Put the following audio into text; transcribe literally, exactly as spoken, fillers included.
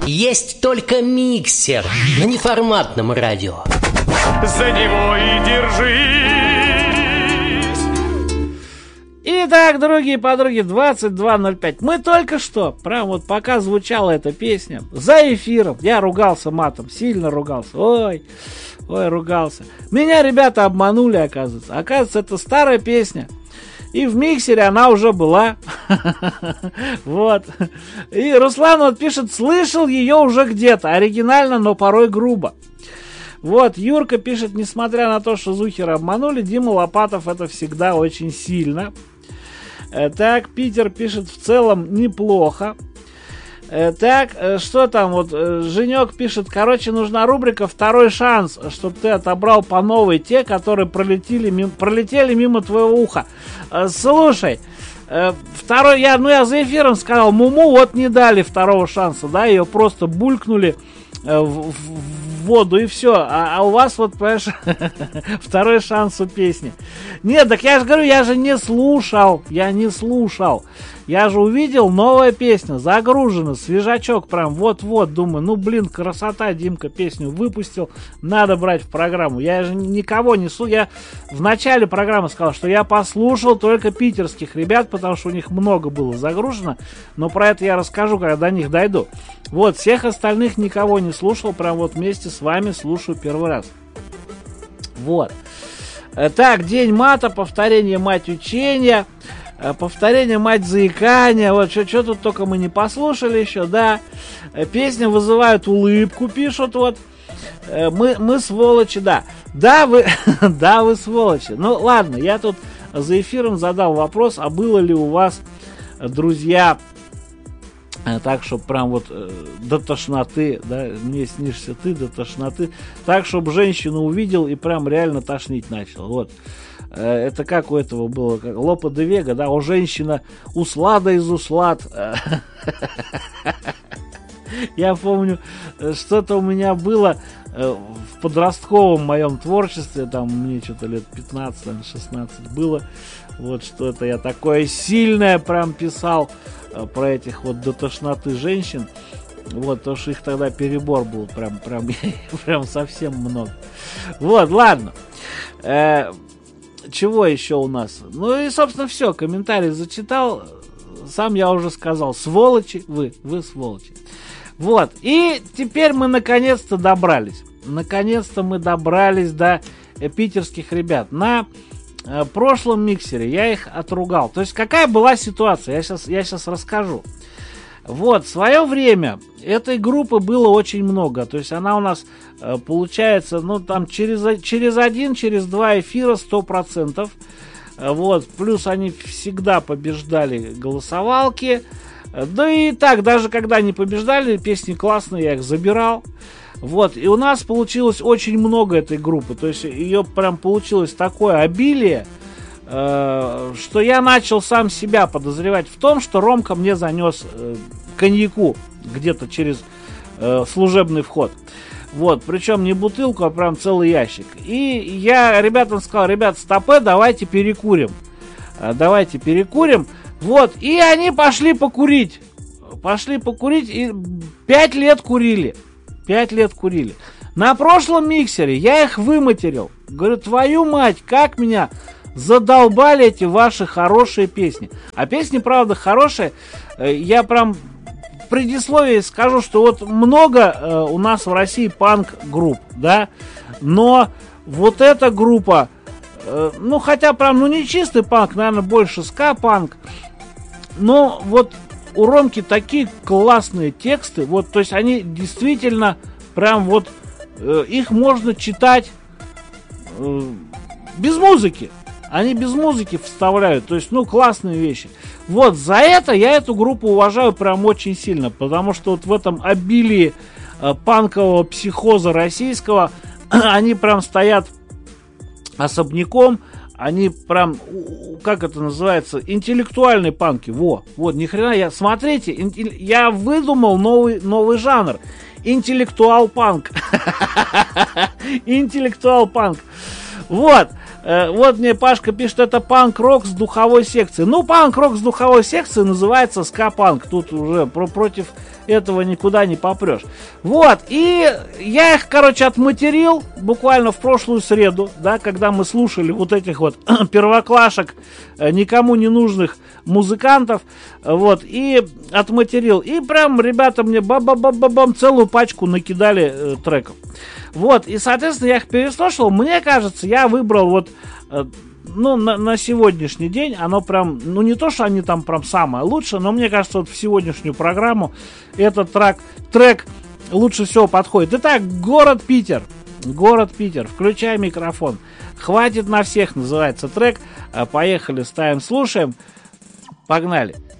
Есть только миксер на неформатном радио. За него и держись. Итак, дорогие подруги, двадцать два ноль пять. Мы только что, прям вот пока звучала эта песня, за эфиром, я ругался матом, сильно ругался. Ой, ой, ругался. Меня ребята обманули, оказывается. Оказывается, это старая песня. И в миксере она уже была. Вот. И Руслан вот пишет, слышал ее уже где-то. Оригинально, но порой грубо. Вот, Юрка пишет, несмотря на то, что Зухера обманули, Дима Лопатов это всегда очень сильно. Так, Питер пишет, в целом неплохо. Так, что там вот, Женек пишет, короче, нужна рубрика «Второй шанс», чтобы ты отобрал по новой те, которые пролетели мимо, пролетели мимо твоего уха. Слушай, второй, я, ну я за эфиром сказал, Муму вот не дали второго шанса, да, ее просто булькнули в, в, в воду и все, а, а у вас вот, понимаешь, второй шанс у песни. Нет, так я же говорю, я же не слушал, я не слушал. Я же увидел, новая песня, загружена, свежачок прям, вот-вот, думаю, ну, блин, красота, Димка песню выпустил, надо брать в программу. Я же никого не слушал, я в начале программы сказал, что я послушал только питерских ребят, потому что у них много было загружено, но про это я расскажу, когда до них дойду. Вот, всех остальных никого не слушал, прям вот вместе с вами слушаю первый раз. Вот. Так, День мата, повторение мать учения. Повторение мать заикания. Вот что тут только мы не послушали еще, да. Песня вызывает улыбку, пишут вот. Мы, мы сволочи, да. Да, вы, да, вы сволочи. Ну ладно, я тут за эфиром задал вопрос, а было ли у вас, друзья, так, чтобы прям вот до тошноты, да, мне снишься ты до тошноты, так, чтобы женщину увидел и прям реально тошнить начал. Вот. Это как у этого было, как Лопе де Вега, да, у женщина услада из услад. Я помню, что-то у меня было в подростковом моем творчестве, там мне что-то лет пятнадцать шестнадцать было, вот что-то я такое сильное прям писал про этих вот до тошноты женщин. Вот, потому что их тогда перебор был прям, прям, прям совсем много. Вот, ладно. Чего еще у нас? Ну и, собственно, все. Комментарий зачитал. Сам я уже сказал. Сволочи. Вы. Вы сволочи. Вот. И теперь мы наконец-то добрались. Наконец-то мы добрались до питерских ребят. На э, прошлом миксере я их отругал. То есть, какая была ситуация? Я сейчас, я сейчас расскажу. Вот. В свое время этой группы было очень много. То есть, она у нас э, получается, ну, там, через, через один, через два эфира сто процентов. Вот. Плюс они всегда побеждали голосовалки. Да и так, даже когда они побеждали, песни классные, я их забирал. Вот. И у нас получилось очень много этой группы. То есть, ее прям получилось такое обилие, что я начал сам себя подозревать в том, что Ромка мне занес э, коньяку где-то через э, служебный вход. Вот, причем не бутылку, а прям целый ящик. И я ребятам сказал, ребят, стопэ, давайте перекурим. Э, давайте перекурим. Вот, и они пошли покурить. Пошли покурить и пять лет курили. Пять лет курили. На прошлом миксере я их выматерил. Говорю, твою мать, как меня... задолбали эти ваши хорошие песни. А песни, правда, хорошие. Я прям в предисловии скажу, что вот много э, у нас в России панк-групп, да, но вот эта группа, э, ну, хотя прям, ну, не чистый панк, наверное, больше ска-панк, но вот у Ромки такие классные тексты, вот, то есть они действительно прям вот, э, их можно читать э, без музыки. Они без музыки вставляют, то есть, ну, классные вещи. Вот, за это я эту группу уважаю прям очень сильно, потому что вот в этом обилии э, панкового психоза российского они прям стоят особняком, они прям, как это называется, интеллектуальные панки, во, вот, ни хрена, я, смотрите, интелли, я выдумал новый, новый жанр, интеллектуал-панк, интеллектуал-панк, вот. Э, вот мне Пашка пишет, это панк-рок с духовой секцией. Ну, панк-рок с духовой секцией называется ска-панк. Тут уже про- против этого никуда не попрешь. Вот, и я их, короче, отматерил буквально в прошлую среду, да, когда мы слушали вот этих вот первоклашек, э, никому не нужных музыкантов, вот, и отматерил. И прям ребята мне ба-ба-ба-ба-бам целую пачку накидали э, треков. Вот, и, соответственно, я их переслушал. Мне кажется, я выбрал вот, э, ну, на, на сегодняшний день, оно прям, ну, не то, что они там прям самое лучшее, но мне кажется, вот в сегодняшнюю программу этот трек, трек лучше всего подходит. Итак, город Питер. Город Питер. Включай микрофон. Хватит на всех, называется трек. Поехали, ставим, слушаем. Погнали.